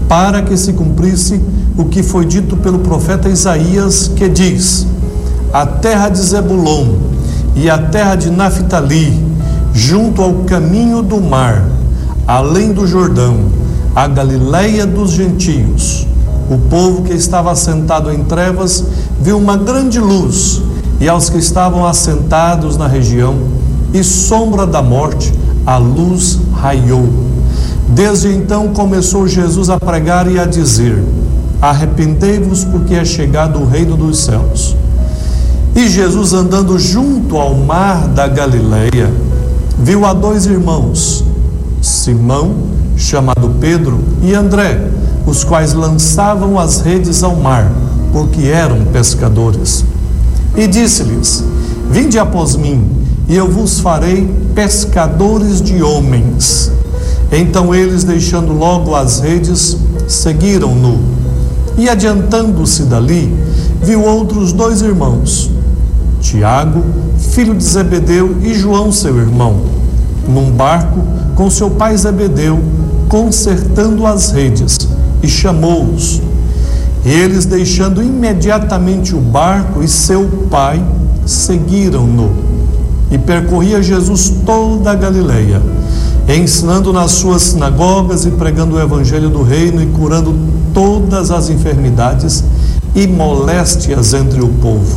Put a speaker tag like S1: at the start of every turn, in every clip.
S1: para que se cumprisse o que foi dito pelo profeta Isaías, que diz: a terra de Zebulon e a terra de Naftali, junto ao caminho do mar, além do Jordão, a Galileia dos gentios. O povo que estava assentado em trevas viu uma grande luz, e aos que estavam assentados na região e sombra da morte, a luz raiou. Desde então começou Jesus a pregar e a dizer: arrependei-vos, porque é chegado o reino dos céus. E Jesus, andando junto ao mar da Galileia, viu a dois irmãos, Simão, chamado Pedro, e André, os quais lançavam as redes ao mar, porque eram pescadores. E disse-lhes: vinde após mim, e eu vos farei pescadores de homens. Então eles, deixando logo as redes, seguiram-no. E adiantando-se dali, viu outros dois irmãos, Tiago, filho de Zebedeu, e João, seu irmão, num barco com seu pai Zebedeu, consertando as redes, e chamou-os. Eles, deixando imediatamente o barco e seu pai, seguiram-no. E percorria Jesus toda a Galileia, ensinando nas suas sinagogas e pregando o evangelho do reino e curando todas as enfermidades e moléstias entre o povo.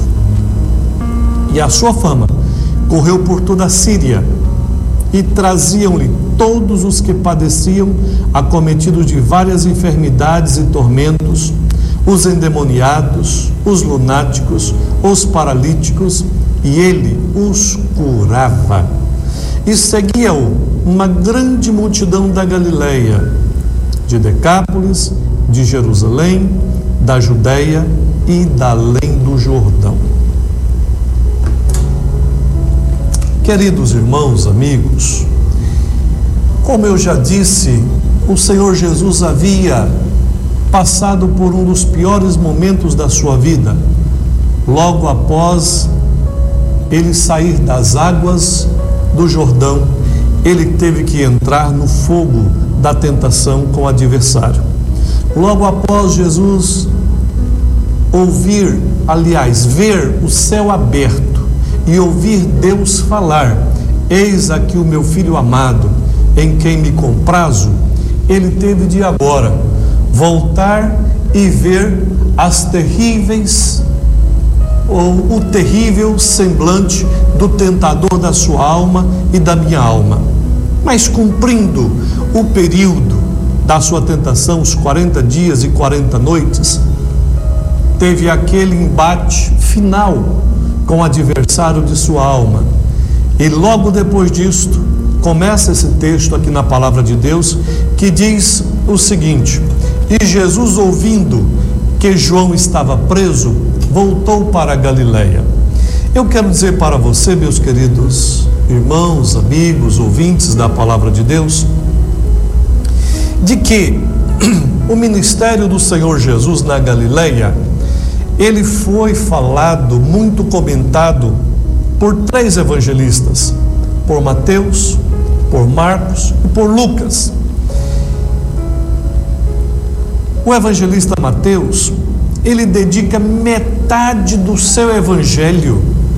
S1: E a sua fama correu por toda a Síria, e traziam-lhe todos os que padeciam, acometidos de várias enfermidades e tormentos, os endemoniados, os lunáticos, os paralíticos, e ele os curava. E seguia-o uma grande multidão da Galileia, de Decápolis, de Jerusalém, da Judeia e da além do Jordão. Queridos irmãos, amigos, como eu já disse, o Senhor Jesus havia passado por um dos piores momentos da sua vida, logo após ele sair das águas do Jordão. Ele teve que entrar no fogo da tentação com o adversário. Logo após Jesus ver o céu aberto e ouvir Deus falar: eis aqui o meu filho amado, em quem me comprazo, ele teve de agora voltar e ver o terrível semblante do tentador da sua alma e da minha alma. Mas cumprindo o período da sua tentação, os 40 dias e 40 noites, teve aquele embate final com o adversário de sua alma. E logo depois disto, começa esse texto aqui na palavra de Deus, que diz o seguinte: e Jesus, ouvindo que João estava preso, voltou para a Galileia. Eu quero dizer para você, meus queridos irmãos, amigos, ouvintes da palavra de Deus, de que o ministério do Senhor Jesus na Galileia, ele foi falado, muito comentado por 3 evangelistas, por Mateus, por Marcos e por Lucas. O evangelista Mateus, ele dedica metade do seu evangelho,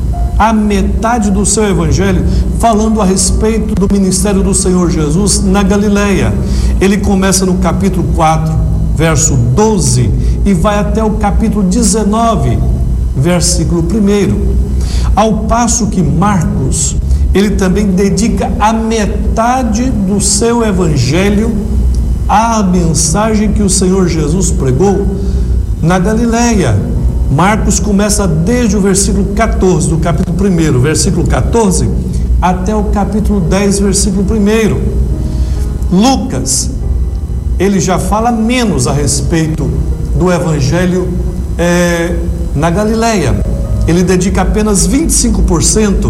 S1: falando a respeito do ministério do Senhor Jesus na Galileia. Ele começa no capítulo 4, verso 12, e vai até o capítulo 19, versículo 1. Ao passo que Marcos, ele também dedica a metade do seu evangelho à mensagem que o Senhor Jesus pregou na Galileia. Marcos começa desde o versículo 14 do capítulo 1, versículo 14, até o capítulo 10, versículo 1. Lucas, ele já fala menos a respeito do evangelho na Galileia. Ele dedica apenas 25%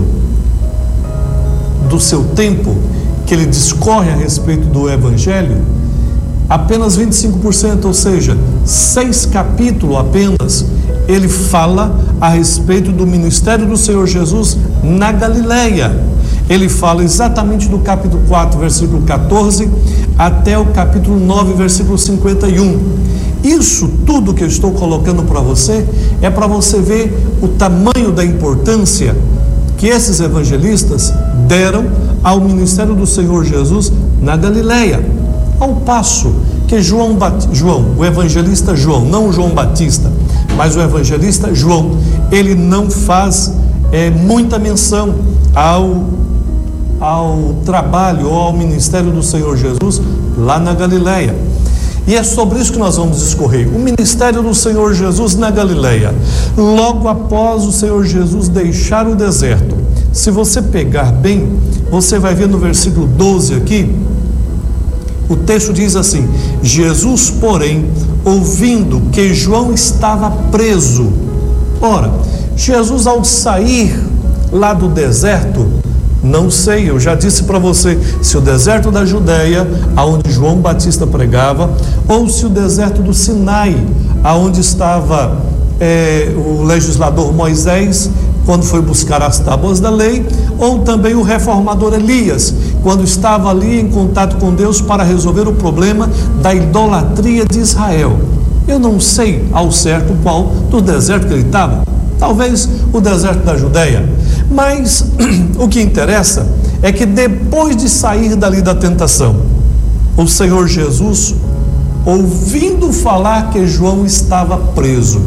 S1: do seu tempo que ele discorre a respeito do evangelho, apenas 25%, ou seja, 6 capítulos apenas, ele fala a respeito do ministério do Senhor Jesus na Galileia. ele fala exatamente do capítulo 4, versículo 14, até o capítulo 9, versículo 51. Isso tudo que eu estou colocando para você é para você ver o tamanho da importância que esses evangelistas deram ao ministério do Senhor Jesus na Galileia, ao passo que o evangelista João, não o João Batista, mas o evangelista João, ele não faz muita menção ao trabalho ou ao ministério do Senhor Jesus lá na Galileia. E é sobre isso que nós vamos discorrer. O ministério do Senhor Jesus na Galileia, logo após o Senhor Jesus deixar o deserto. Se você pegar bem, você vai ver no versículo 12 aqui, o texto diz assim: Jesus, porém, ouvindo que João estava preso. Ora, Jesus, ao sair lá do deserto, não sei, eu já disse para você, se o deserto da Judeia, aonde João Batista pregava, ou se o deserto do Sinai, aonde estava o legislador Moisés, quando foi buscar as tábuas da lei, ou também o reformador Elias, quando estava ali em contato com Deus para resolver o problema da idolatria de Israel. Eu não sei ao certo qual do deserto que ele estava, talvez o deserto da Judeia, mas o que interessa é que depois de sair dali da tentação, o Senhor Jesus, ouvindo falar que João estava preso,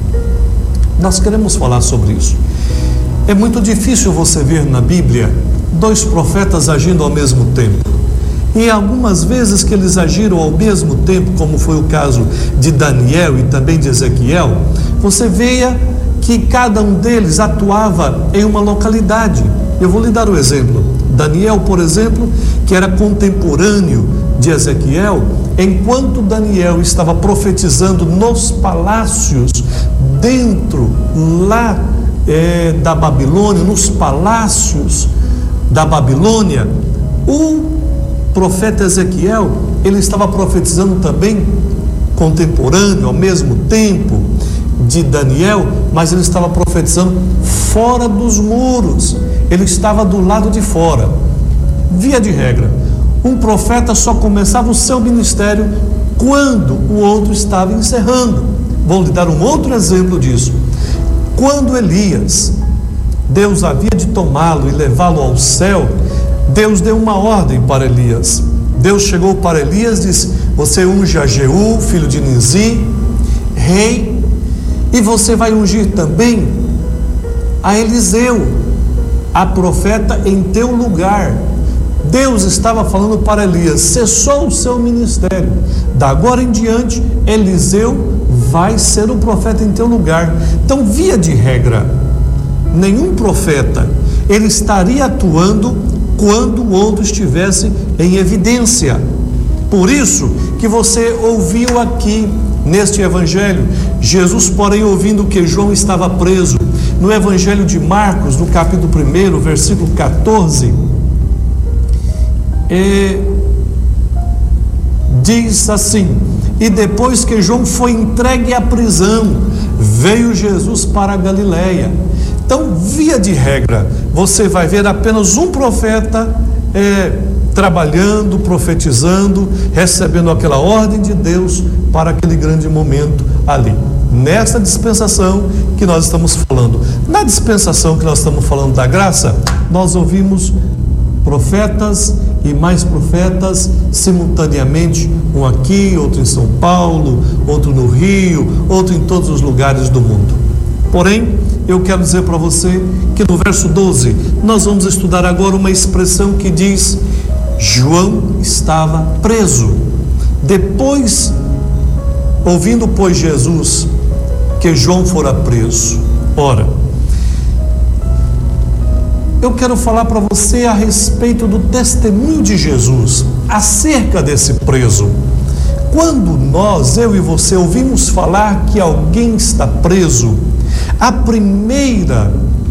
S1: nós queremos falar sobre isso. É muito difícil você ver na Bíblia dois profetas agindo ao mesmo tempo. E algumas vezes que eles agiram ao mesmo tempo, como foi o caso de Daniel e também de Ezequiel, você veia que cada um deles atuava em uma localidade. Eu vou lhe dar um exemplo. Daniel, por exemplo, que era contemporâneo de Ezequiel, enquanto Daniel estava profetizando nos palácios, dentro lá da Babilônia, nos palácios da Babilônia, o profeta Ezequiel, ele estava profetizando também contemporâneo, ao mesmo tempo de Daniel, mas ele estava profetizando fora dos muros, ele estava do lado de fora. Via de regra, um profeta só começava o seu ministério quando o outro estava encerrando. Vou lhe dar um outro exemplo disso. Quando Elias, Deus havia de tomá-lo e levá-lo ao céu, Deus deu uma ordem para Elias. Deus chegou para Elias e disse: você unge a Jeú, filho de Nizi, rei, e você vai ungir também a Eliseu, a profeta, em teu lugar. Deus estava falando para Elias: cessou o seu ministério, da agora em diante Eliseu vai ser o profeta em teu lugar. Então, via de regra, nenhum profeta ele estaria atuando quando o outro estivesse em evidência. Por isso que você ouviu aqui neste evangelho, Jesus, porém, ouvindo que João estava preso, no evangelho de Marcos, no capítulo 1, versículo 14, diz assim: e depois que João foi entregue à prisão, veio Jesus para a Galileia. Então, via de regra, você vai ver apenas um profeta trabalhando, profetizando, recebendo aquela ordem de Deus para aquele grande momento ali. Nessa dispensação que nós estamos falando, na dispensação que nós estamos falando da graça, nós ouvimos profetas e mais profetas simultaneamente, um aqui, outro em São Paulo, outro no Rio, outro em todos os lugares do mundo. Porém, eu quero dizer para você que no verso 12, nós vamos estudar agora uma expressão que diz: João estava preso. Depois, ouvindo, pois, Jesus que João fora preso. Ora, eu quero falar para você a respeito do testemunho de Jesus acerca desse preso. Quando nós, eu e você, ouvimos falar que alguém está preso, a primeira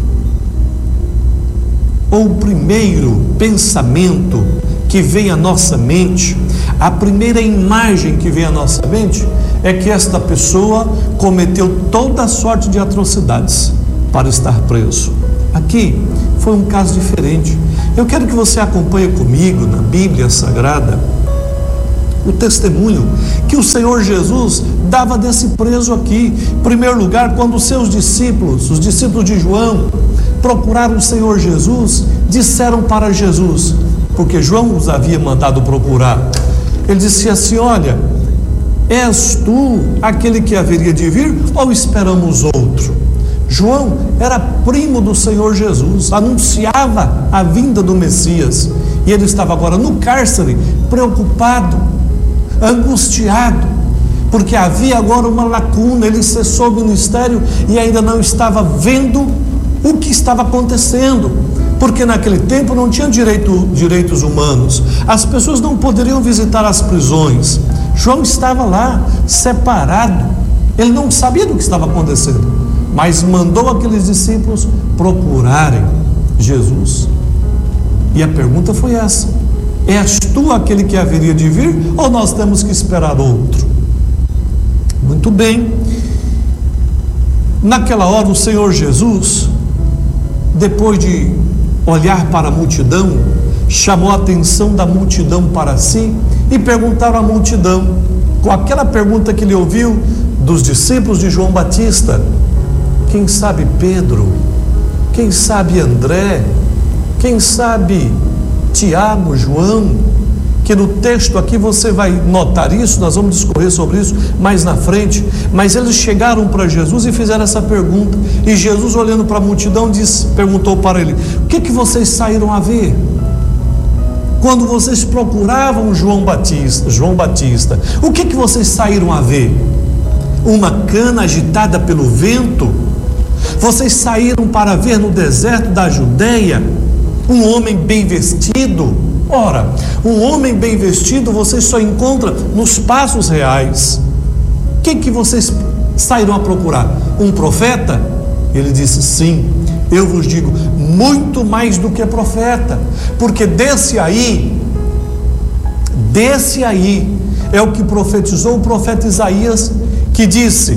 S1: ou o primeiro pensamento que vem à nossa mente, a primeira imagem que vem à nossa mente é que esta pessoa cometeu toda a sorte de atrocidades para estar preso. Aqui foi um caso diferente. Eu quero que você acompanhe comigo na Bíblia Sagrada o testemunho que o Senhor Jesus dava desse preso aqui. Em primeiro lugar, quando os seus discípulos, os discípulos de João, procuraram o Senhor Jesus, disseram para Jesus, porque João os havia mandado procurar, ele disse assim: olha, és tu aquele que haveria de vir ou esperamos outro? João era primo do Senhor Jesus, anunciava a vinda do Messias, e ele estava agora no cárcere, preocupado, angustiado, porque havia agora uma lacuna. Ele cessou o ministério e ainda não estava vendo o que estava acontecendo, porque naquele tempo não tinha direitos humanos, as pessoas não poderiam visitar as prisões. João estava lá, separado, ele não sabia do que estava acontecendo, mas mandou aqueles discípulos procurarem Jesus. E a pergunta foi essa: és tu aquele que haveria de vir ou nós temos que esperar outro? Muito bem. Naquela hora o Senhor Jesus, depois de olhar para a multidão, chamou a atenção da multidão para si e perguntaram à multidão, com aquela pergunta que ele ouviu dos discípulos de João Batista: quem sabe Pedro? Quem sabe André? Quem sabe Tiago, João? Que no texto aqui você vai notar isso, nós vamos discorrer sobre isso mais na frente. Mas eles chegaram para Jesus e fizeram essa pergunta, e Jesus, olhando para a multidão, perguntou para ele: o que vocês saíram a ver? Quando vocês procuravam João Batista, o que vocês saíram a ver? Uma cana agitada pelo vento? Vocês saíram para ver no deserto da Judeia um homem bem vestido? Ora, um homem bem vestido você só encontra nos passos reais. Quem que vocês saíram a procurar? Um profeta? Ele disse: sim, eu vos digo, muito mais do que profeta, porque desse aí é o que profetizou o profeta Isaías, que disse: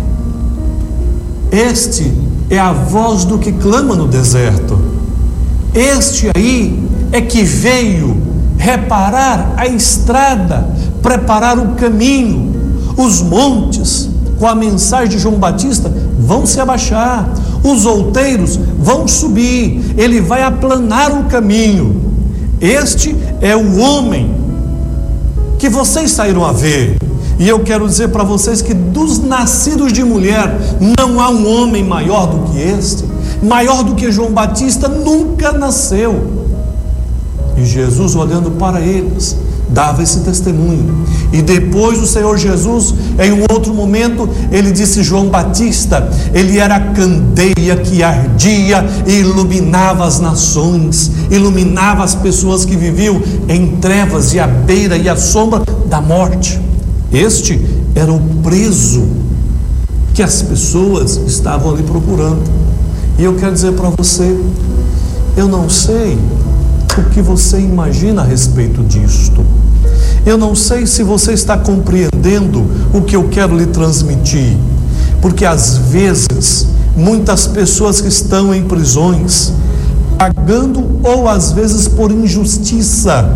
S1: este é a voz do que clama no deserto. Este aí é que veio reparar a estrada, preparar o caminho. Os montes, com a mensagem de João Batista, vão se abaixar, os outeiros vão subir, ele vai aplanar o caminho. Este é o homem que vocês saíram a ver. E eu quero dizer para vocês que dos nascidos de mulher não há um homem maior do que este, maior do que João Batista, nunca nasceu. E Jesus, olhando para eles, dava esse testemunho. E depois o Senhor Jesus, em um outro momento, ele disse: João Batista, ele era a candeia que ardia e iluminava as nações, iluminava as pessoas que viviam em trevas e à beira e à sombra da morte. Este era o preso que as pessoas estavam ali procurando. E eu quero dizer para você, eu não sei o que você imagina a respeito disto. Eu não sei se você está compreendendo o que eu quero lhe transmitir, porque às vezes muitas pessoas que estão em prisões, pagando ou às vezes por injustiça,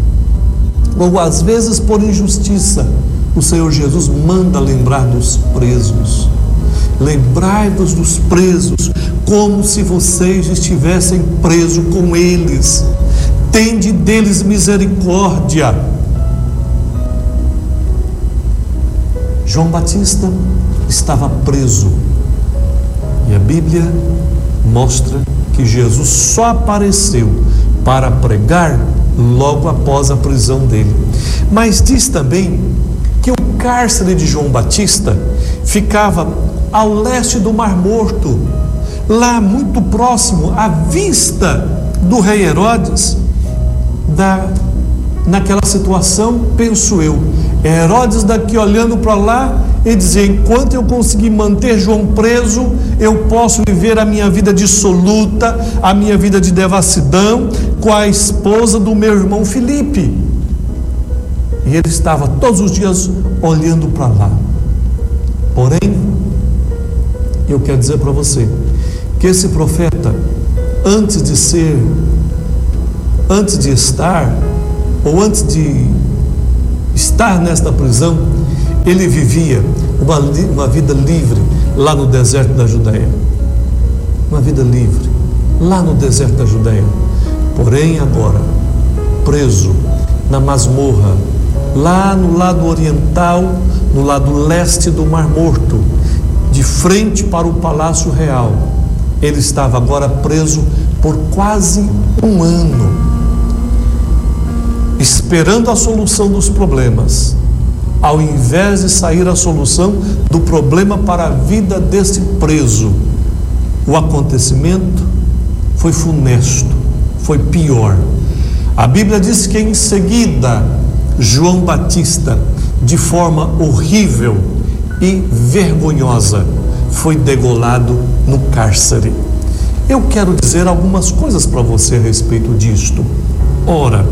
S1: o Senhor Jesus manda lembrar dos presos. Lembrai-vos dos presos, como se vocês estivessem presos com eles. Tende deles misericórdia. João Batista estava preso, e a Bíblia mostra que Jesus só apareceu para pregar logo após a prisão dele. Mas diz também que o cárcere de João Batista ficava ao leste do Mar Morto, lá muito próximo à vista do rei Herodes. Naquela situação, penso eu, Herodes daqui olhando para lá e dizia: enquanto eu conseguir manter João preso, eu posso viver a minha vida dissoluta, a minha vida de devassidão com a esposa do meu irmão Filipe. E ele estava todos os dias olhando para lá. Porém, eu quero dizer para você que esse profeta antes de estar nesta prisão, ele vivia uma vida livre lá no deserto da Judeia. Uma vida livre lá no deserto da Judeia. Porém, agora, preso na masmorra, lá no lado oriental, no lado leste do Mar Morto, de frente para o Palácio Real. Ele estava agora preso por quase um ano, esperando a solução dos problemas, ao invés de sair a solução do problema para a vida desse preso. O acontecimento foi funesto, foi pior. A Bíblia diz que em seguida João Batista, de forma horrível e vergonhosa, foi degolado no cárcere. Eu quero dizer algumas coisas para você a respeito disto. Ora,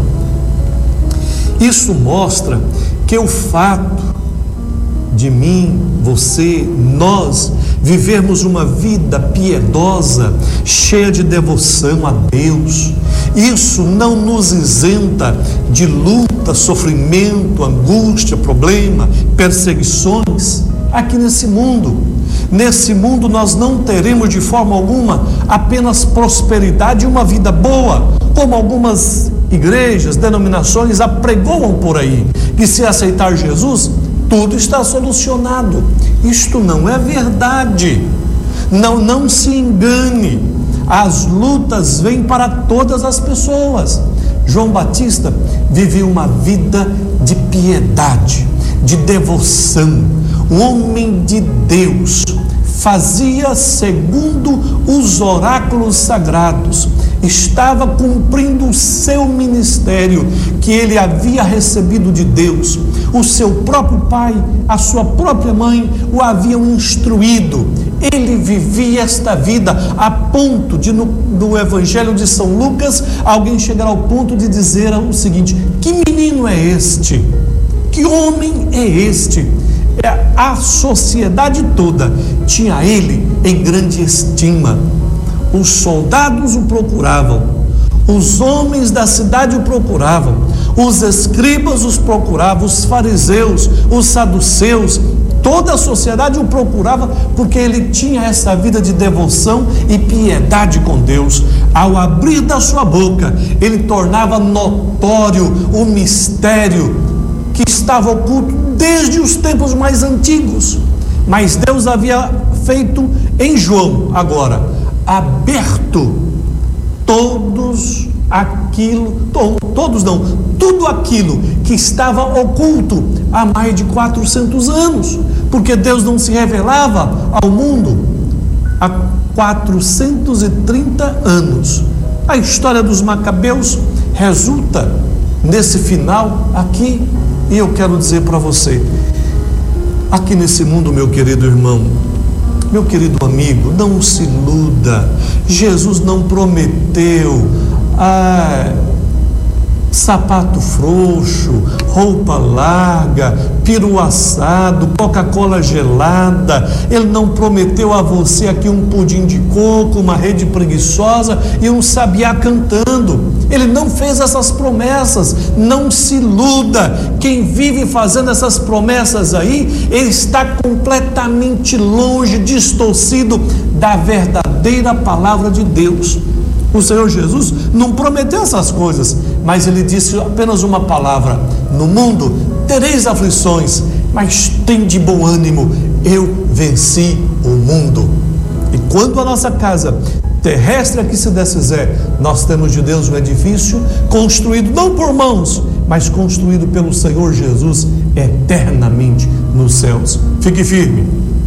S1: isso mostra que o fato de mim, você, nós vivermos uma vida piedosa, cheia de devoção a Deus, isso não nos isenta de luta, sofrimento, angústia, problema, perseguições aqui nesse mundo. Nesse mundo nós não teremos de forma alguma apenas prosperidade e uma vida boa, como algumas igrejas, denominações apregoam por aí, que se aceitar Jesus, tudo está solucionado. Isto não é verdade. Não se engane. As lutas vêm para todas as pessoas. João Batista vivia uma vida de piedade, de devoção. Um homem de Deus, fazia segundo os oráculos sagrados, estava cumprindo o seu ministério que ele havia recebido de Deus. O seu próprio pai, a sua própria mãe o haviam instruído. Ele vivia esta vida a ponto de, no Evangelho de São Lucas, alguém chegar ao ponto de dizer o seguinte: que menino é este? Que homem é este? A sociedade toda tinha ele em grande estima. Os soldados o procuravam, os homens da cidade o procuravam, os escribas os procuravam, os fariseus, os saduceus, toda a sociedade o procurava, porque ele tinha essa vida de devoção e piedade com Deus. Ao abrir da sua boca, ele tornava notório o mistério que estava oculto desde os tempos mais antigos. Mas Deus havia feito em João, agora, aberto tudo aquilo que estava oculto há mais de 400 anos, porque Deus não se revelava ao mundo há 430 anos. A história dos Macabeus resulta nesse final aqui, e eu quero dizer para você, aqui nesse mundo, meu querido irmão, meu querido amigo, não se iluda. Jesus não prometeu sapato frouxo, roupa larga, peru assado, Coca-Cola gelada. Ele não prometeu a você aqui um pudim de coco, uma rede preguiçosa e um sabiá cantando. Ele não fez essas promessas. Não se iluda. Quem vive fazendo essas promessas aí, ele está completamente longe, distorcido da verdadeira palavra de Deus. O Senhor Jesus não prometeu essas coisas, mas ele disse apenas uma palavra: no mundo tereis aflições, mas tende bom ânimo, eu venci o mundo. E quando a nossa casa terrestre aqui se desfizer, nós temos de Deus um edifício construído não por mãos, mas construído pelo Senhor Jesus eternamente nos céus. Fique firme.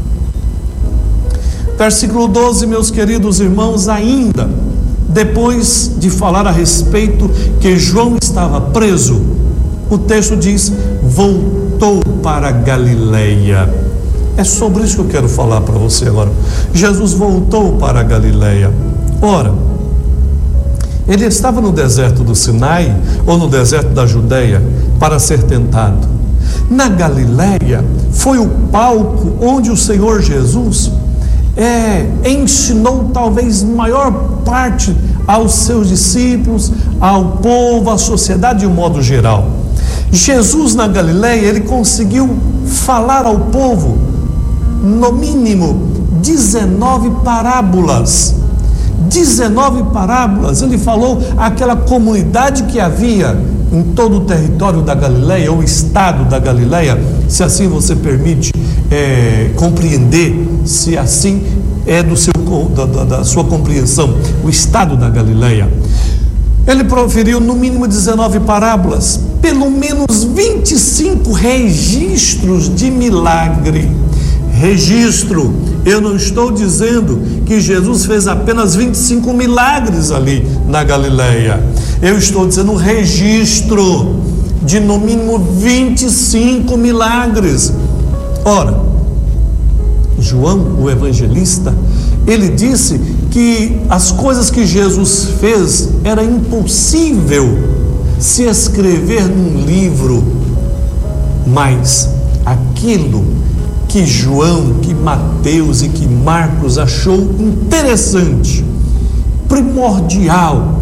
S1: Versículo 12, meus queridos irmãos, ainda depois de falar a respeito que João estava preso, o texto diz: voltou para Galileia. É sobre isso que eu quero falar para você agora. Jesus voltou para Galileia. Ora, ele estava no deserto do Sinai ou no deserto da Judeia para ser tentado. Na Galileia foi o palco onde o Senhor Jesus ensinou talvez maior parte aos seus discípulos, ao povo, à sociedade de um modo geral. Jesus na Galileia, ele conseguiu falar ao povo, no mínimo, 19 parábolas. 19 parábolas, ele falou àquela comunidade que havia em todo o território da Galileia, ou estado da Galileia, se assim você permite compreender, se assim é da sua compreensão, o estado da Galileia. Ele proferiu no mínimo 19 parábolas, pelo menos 25 registros de milagre. Registro, eu não estou dizendo que Jesus fez apenas 25 milagres ali na Galileia. Eu estou dizendo um registro de no mínimo 25 milagres. Ora, João, o evangelista, ele disse que as coisas que Jesus fez era impossível se escrever num livro, mas aquilo que João, que Mateus e que Marcos achou interessante, primordial,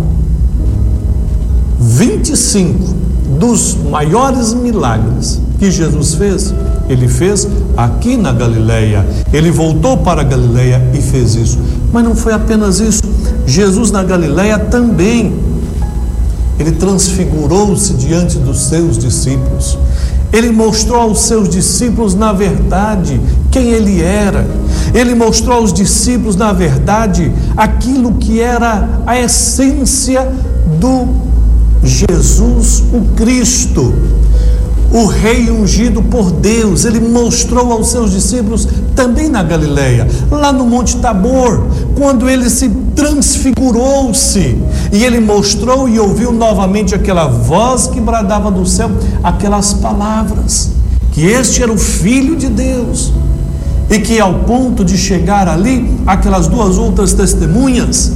S1: 25 dos maiores milagres que Jesus fez, ele fez aqui na Galileia. Ele voltou para a Galileia e fez isso. Mas não foi apenas isso. Jesus na Galileia também, ele transfigurou-se diante dos seus discípulos. Ele mostrou aos seus discípulos, na verdade, quem ele era. Ele mostrou aos discípulos, na verdade, aquilo que era a essência do Jesus, o Cristo, o Rei ungido por Deus. Ele mostrou aos seus discípulos também na Galileia, lá no Monte Tabor, quando ele se transfigurou-se, e ele mostrou e ouviu novamente aquela voz que bradava do céu, aquelas palavras, que este era o Filho de Deus, e que ao ponto de chegar ali, aquelas duas outras testemunhas,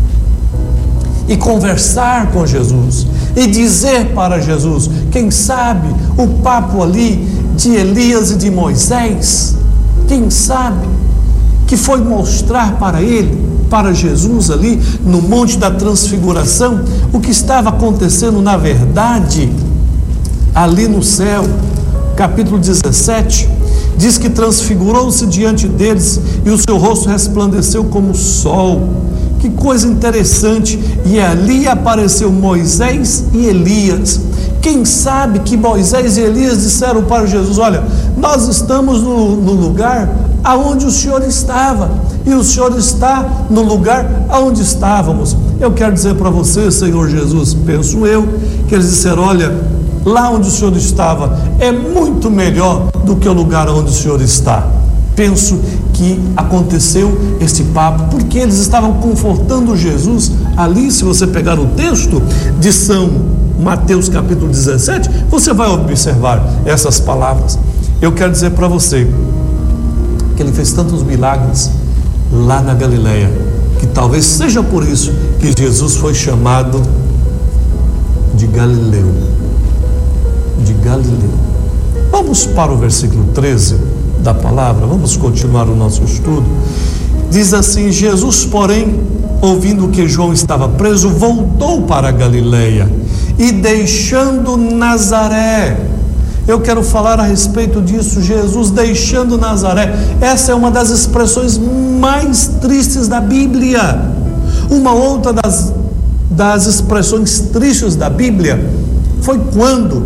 S1: e conversar com Jesus, e dizer para Jesus, quem sabe o papo ali de Elias e de Moisés, quem sabe, que foi mostrar para ele, para Jesus ali no Monte da Transfiguração, o que estava acontecendo na verdade ali no céu. Capítulo 17 diz que transfigurou-se diante deles e o seu rosto resplandeceu como o sol. Que coisa interessante! E ali apareceu Moisés e Elias. Quem sabe que Moisés e Elias disseram para Jesus, olha, nós estamos no lugar aonde o Senhor estava, e o Senhor está no lugar aonde estávamos. Eu quero dizer para você, Senhor Jesus, penso eu, que eles disseram, olha, lá onde o Senhor estava é muito melhor do que o lugar onde o Senhor está. Penso que aconteceu este papo, porque eles estavam confortando Jesus ali. Se você pegar o texto de São Mateus capítulo 17, você vai observar essas palavras. Eu quero dizer para você que ele fez tantos milagres lá na Galileia, que talvez seja por isso que Jesus foi chamado de Galileu. De Galileu. Vamos para o versículo 13 da palavra, vamos continuar o nosso estudo. Diz assim: Jesus, porém, ouvindo que João estava preso, voltou para a Galileia, e deixando Nazaré. Eu quero falar a respeito disso, Jesus deixando Nazaré. Essa é uma das expressões mais tristes da Bíblia. Uma outra das expressões tristes da Bíblia foi quando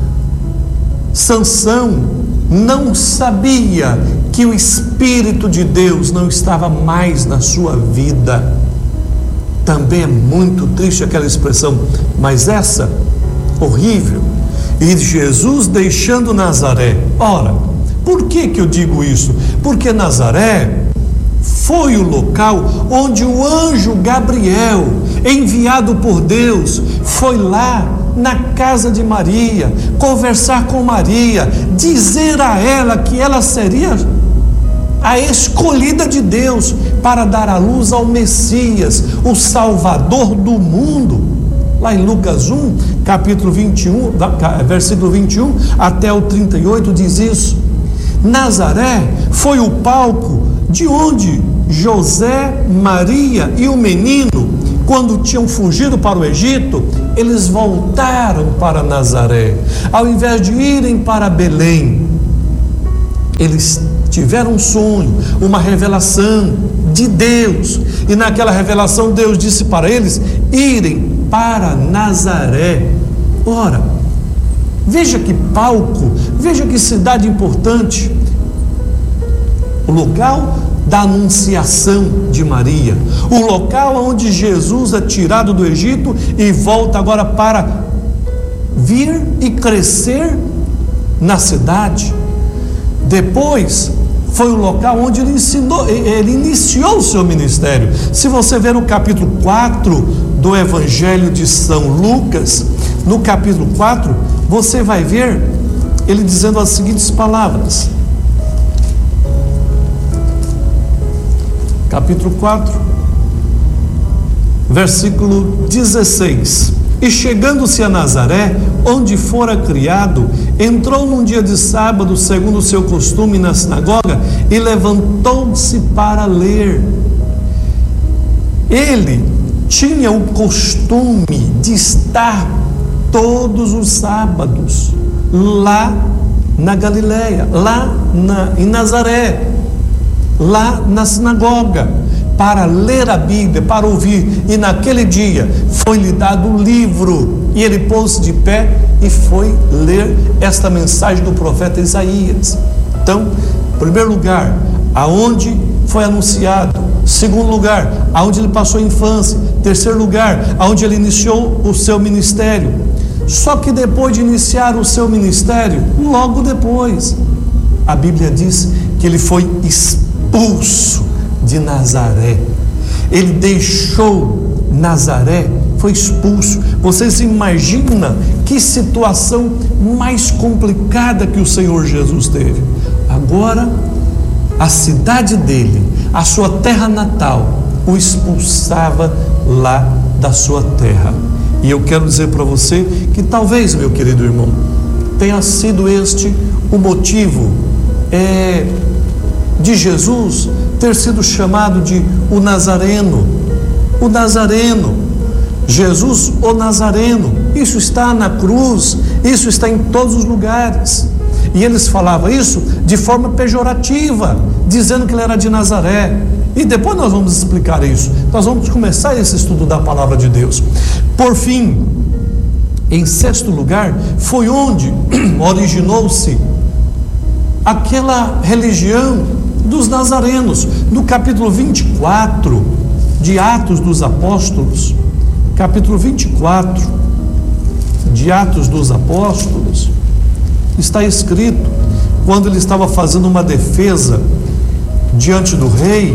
S1: Sansão não sabia que o Espírito de Deus não estava mais na sua vida. Também é muito triste aquela expressão, mas essa, horrível. E Jesus deixando Nazaré. Ora, por que eu digo isso? Porque Nazaré foi o local onde o anjo Gabriel, enviado por Deus, foi lá na casa de Maria, conversar com Maria, dizer a ela que ela seria a escolhida de Deus para dar à luz ao Messias, o Salvador do mundo. Lá em Lucas 1, capítulo 21, versículo 21 até o 38 diz isso. Nazaré foi o palco de onde José, Maria e o menino, quando tinham fugido para o Egito, eles voltaram para Nazaré. Ao invés de irem para Belém, eles tiveram um sonho, uma revelação de Deus. E naquela revelação Deus disse para eles irem para Nazaré. Ora, veja que palco, veja que cidade importante. O local da anunciação de Maria, o local onde Jesus é tirado do Egito e volta agora para vir e crescer na cidade. Depois foi o local onde ele iniciou o seu ministério. Se você ver no capítulo 4 do Evangelho de São Lucas, no capítulo 4, você vai ver ele dizendo as seguintes palavras. Capítulo 4, versículo 16. E chegando-se a Nazaré, onde fora criado, entrou num dia de sábado, segundo o seu costume, na sinagoga, e levantou-se para ler. Ele tinha o costume de estar todos os sábados lá na Galileia, em Nazaré, lá na sinagoga, para ler a Bíblia, para ouvir. E naquele dia foi-lhe dado um livro, e ele pôs-se de pé e foi ler esta mensagem do profeta Isaías. Então, em primeiro lugar, aonde foi anunciado. Segundo lugar, aonde ele passou a infância. Terceiro lugar, aonde ele iniciou o seu ministério. Só que depois de iniciar o seu ministério, logo depois, a Bíblia diz que ele foi expulso de Nazaré. Ele deixou Nazaré, foi expulso. Vocês imaginam que situação mais complicada que o Senhor Jesus teve? Agora, a cidade dele, a sua terra natal, o expulsava lá da sua terra. E eu quero dizer para você que talvez, meu querido irmão, tenha sido este o motivo de Jesus ter sido chamado de o Nazareno. O Nazareno, Jesus o Nazareno. Isso está na cruz, isso está em todos os lugares. E eles falavam isso de forma pejorativa, dizendo que ele era de Nazaré. E depois nós vamos explicar isso. Nós vamos começar esse estudo da palavra de Deus. Por fim, em sexto lugar, foi onde originou-se aquela religião dos nazarenos. No capítulo 24 de Atos dos Apóstolos, capítulo 24 de Atos dos Apóstolos, está escrito, quando ele estava fazendo uma defesa diante do rei,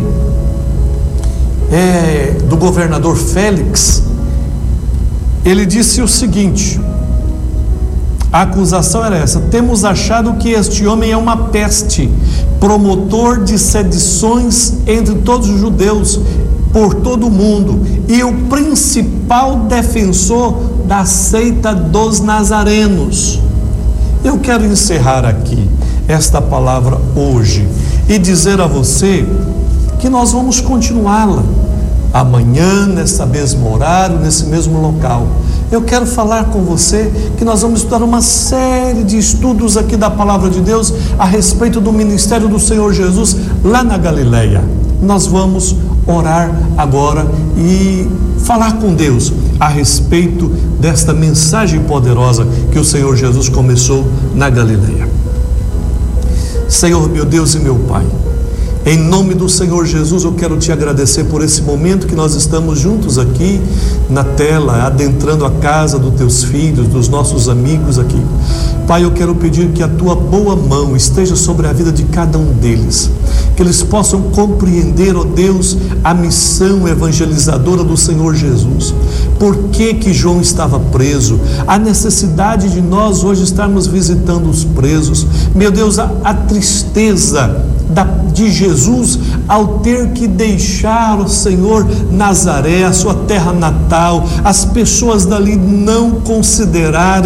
S1: do governador Félix, ele disse o seguinte: a acusação era essa: temos achado que este homem é uma peste, promotor de sedições entre todos os judeus por todo o mundo, e o principal defensor da seita dos nazarenos. Eu quero encerrar aqui esta palavra hoje e dizer a você que nós vamos continuá-la amanhã, nesse mesmo horário, nesse mesmo local. Eu quero falar com você que nós vamos estudar uma série de estudos aqui da palavra de Deus a respeito do ministério do Senhor Jesus lá na Galileia. Nós vamos orar agora e falar com Deus a respeito desta mensagem poderosa que o Senhor Jesus começou na Galileia. Senhor, meu Deus e meu Pai, em nome do Senhor Jesus, eu quero te agradecer por esse momento que nós estamos juntos aqui na tela, adentrando a casa dos teus filhos, dos nossos amigos aqui. Pai, eu quero pedir que a tua boa mão esteja sobre a vida de cada um deles, que eles possam compreender, ó Deus, a missão evangelizadora do Senhor Jesus. Por que João estava preso? A necessidade de nós hoje estarmos visitando os presos. Meu Deus, a tristeza de Jesus ao ter que deixar o Senhor Nazaré, a sua terra natal, as pessoas dali não considerarem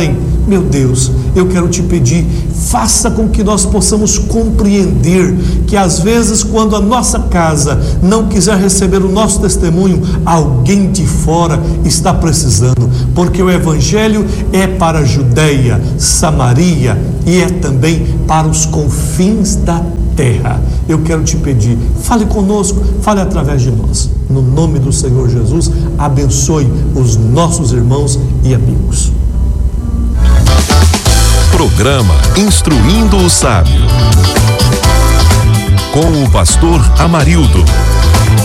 S1: Meu Deus, eu quero te pedir, faça com que nós possamos compreender que às vezes, quando a nossa casa não quiser receber o nosso testemunho, alguém de fora está precisando, porque o Evangelho é para a Judeia, Samaria e é também para os confins da terra. Eu quero te pedir, fale conosco, fale através de nós. No nome do Senhor Jesus, abençoe os nossos irmãos e amigos.
S2: Programa Instruindo o Sábio, com o pastor Amarildo.